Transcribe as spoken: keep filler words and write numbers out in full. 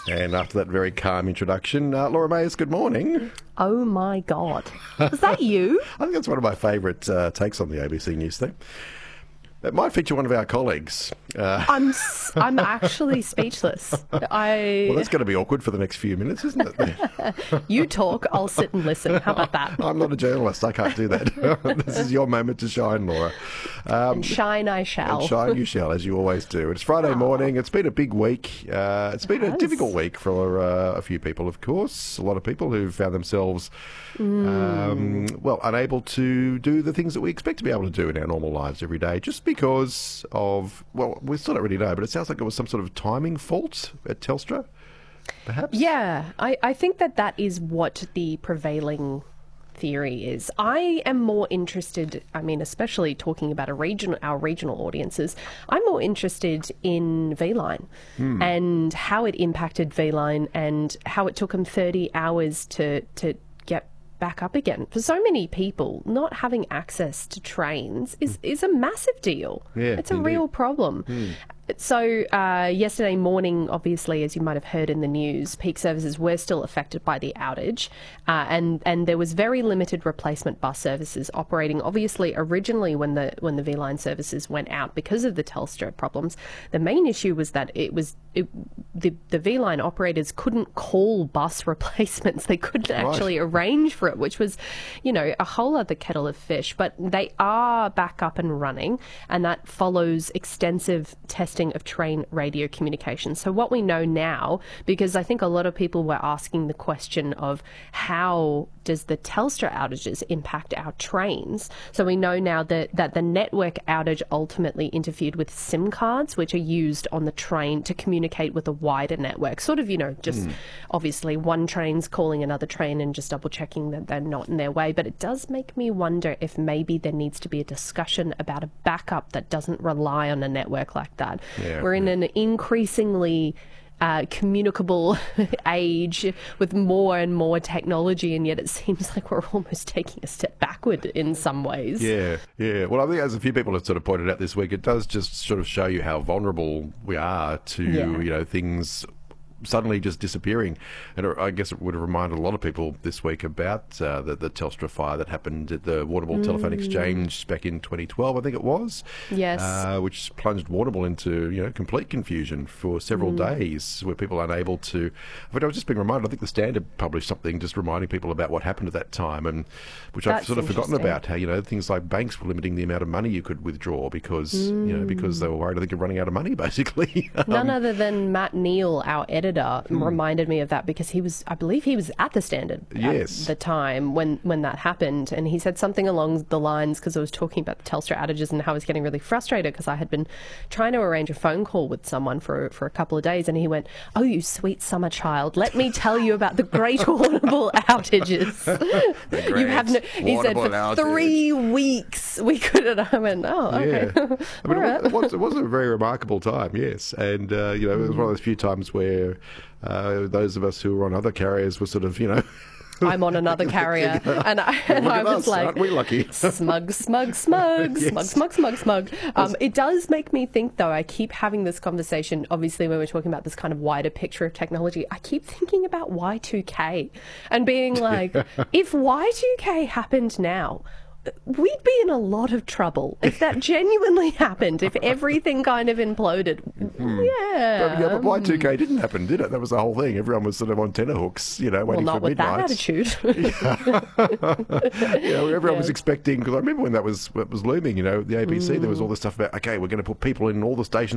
And after that very calm introduction, uh, Laura Mayers, good morning. Oh my God. Was that you? I think that's one of my favourite uh, takes on the A B C News thing. It might feature one of our colleagues. Uh, I'm s- I'm actually speechless. I well, that's going to be awkward for the next few minutes, isn't it? You talk, I'll sit and listen. How about that? I'm not a journalist. I can't do that. This is your moment to shine, Laura. Um, And shine I shall. And shine you shall, as you always do. It's Friday morning. It's been a big week. Uh, it's been It a has. difficult week for uh, a few people, of course. A lot of people who've found themselves, Mm. um, well, unable to do the things that we expect to be able to do in our normal lives every day, just because of, well, we still don't really know, but it sounds like it was some sort of timing fault at Telstra, perhaps? Yeah, I, I think that that is what the prevailing theory is. I am more interested, I mean, especially talking about a regional, our regional audiences, I'm more interested in V-Line Hmm. and how it impacted V-Line and how it took them thirty hours to, to get back up again. For so many people, not having access to trains is, is a massive deal. Yeah, it's a indeed. real problem. So uh, yesterday morning, obviously, as you might have heard in the news, peak services were still affected by the outage, uh, and and there was very limited replacement bus services operating. Obviously, originally when the when the V-Line services went out because of the Telstra problems, the main issue was that it was it, the the V-Line operators couldn't call bus replacements. They couldn't actually arrange for it, which was, you know, a whole other kettle of fish. But they are back up and running, and that follows extensive testing of train radio communication. So what we know now, because I think a lot of people were asking the question of how does the Telstra outages impact our trains? So we know now that, that the network outage ultimately interfered with SIM cards, which are used on the train to communicate with a wider network. Sort of, you know, just obviously one train's calling another train and just double checking that they're not in their way. But it does make me wonder if maybe there needs to be a discussion about a backup that doesn't rely on a network like that. Yeah, We're in yeah. an increasingly uh, communicable age with more and more technology, and yet it seems like we're almost taking a step backward in some ways. Yeah, yeah. Well, I think as a few people have sort of pointed out this week, it does just sort of show you how vulnerable we are to, Yeah. you know, things suddenly just disappearing. And I guess it would have reminded a lot of people this week about uh, the, the Telstra fire that happened at the Warrnambool Telephone Exchange back in twenty twelve, I think it was. Yes. Uh, which plunged Warrnambool into, you know, complete confusion for several days, where people unable to... But I was just being reminded, I think the Standard published something just reminding people about what happened at that time, and which I've That's sort of forgotten interesting. about, how, you know, things like banks were limiting the amount of money you could withdraw because, you know, because they were worried, I think, of running out of money, basically. None other than Matt Neal, our editor, reminded me of that because he was, I believe he was at the Standard Yes. at the time when, when that happened. And he said something along the lines, because I was talking about the Telstra outages and how I was getting really frustrated because I had been trying to arrange a phone call with someone for, for a couple of days. And he went, "Oh, you sweet summer child, let me tell you about the Great Warrnambool outages." You have no, he said, Warrnambool for outage. three weeks we couldn't. I went, "Oh, okay." Yeah. I mean, All right. it, was, it was a very remarkable time, yes. And, uh, you know, it was one of those few times where uh, those of us who were on other carriers were sort of, you know... I'm on another carrier, and I, and Look I at was us, like, aren't we lucky? smug, smug, smug, Yes. smug, smug, smug, smug. Um, it does make me think, though. I keep having this conversation. Obviously, when we're talking about this kind of wider picture of technology, I keep thinking about Y two K and being like, if Y two K happened now, we'd be in a lot of trouble if that genuinely happened, if everything kind of imploded. Yeah. But, yeah, but Y two K didn't happen, did it? That was the whole thing. Everyone was sort of on tenterhooks, you know, Well, waiting not for with midnight. that attitude. You know, everyone Yeah. was expecting, because I remember when that was, that was looming, you know, the A B C, there was all this stuff about, okay, we're going to put people in all the stations